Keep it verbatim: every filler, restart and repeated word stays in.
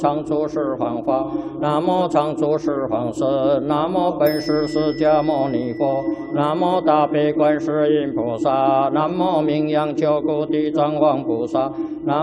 常住十方法，南无常住十方神，南无本师释迦牟尼佛，南无大悲观世音菩萨，南无名扬救苦地藏王菩萨，南。